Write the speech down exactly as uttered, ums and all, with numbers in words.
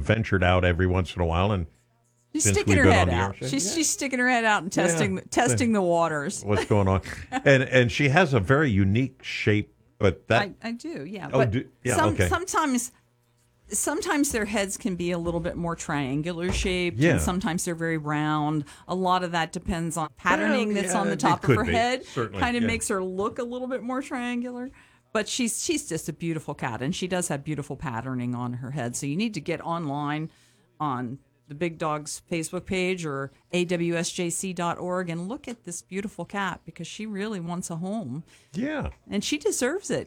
ventured out every once in a while, and She's since sticking we've her been head on the out. ocean, She's yeah. she's sticking her head out and testing Yeah. testing the waters. what's going on, and and she has a very unique shape, but that I, I do, yeah. Oh, but do- yeah, some, okay. sometimes sometimes their heads can be a little bit more triangular shaped, Yeah. and sometimes they're very round. A lot of that depends on patterning Well, that's yeah, on the it top of could her be, head. certainly, Kind of yeah. makes her look a little bit more triangular. But she's she's just a beautiful cat, and she does have beautiful patterning on her head. So you need to get online on the Big Dog's Facebook page or A W S J C dot org and look at this beautiful cat because she really wants a home. yeah. And she deserves it.